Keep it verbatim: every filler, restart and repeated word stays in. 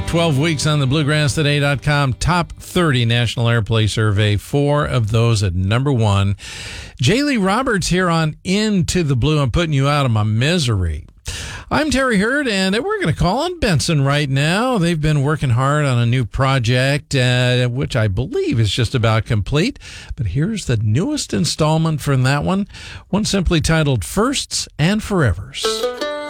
twelve weeks on the bluegrass today dot com top thirty National Airplay Survey. Four of those at number one. Jaylee Roberts here on Into the Blue. I'm putting you out of my misery. I'm Terry Hurd, and we're going to call on Benson right now. They've been working hard on a new project, uh, which I believe is just about complete. But here's the newest installment from that one, one simply titled Firsts and Forevers.